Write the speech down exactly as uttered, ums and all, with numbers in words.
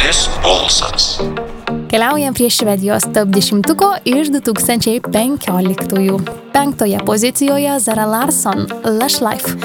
Švedijos balsas. Keliaujam prie Švedijos top dešimtuko iš du tūkstančiai penkioliktųjų. Penktoje pozicijoje Zara Larsson, Lush Life.